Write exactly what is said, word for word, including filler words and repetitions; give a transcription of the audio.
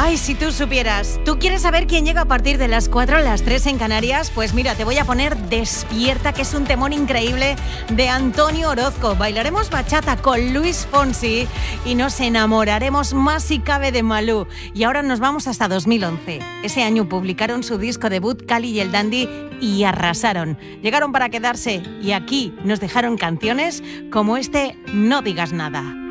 Ay, si tú supieras. ¿Tú quieres saber quién llega a partir de las cuatro, las tres en Canarias? Pues mira, te voy a poner Despierta, que es un temón increíble de Antonio Orozco. Bailaremos bachata con Luis Fonsi y nos enamoraremos más si cabe de Malú. Y ahora nos vamos hasta dos mil once. Ese año publicaron su disco debut Cali y el Dandy y arrasaron. Llegaron para quedarse y aquí nos dejaron canciones como este No digas nada.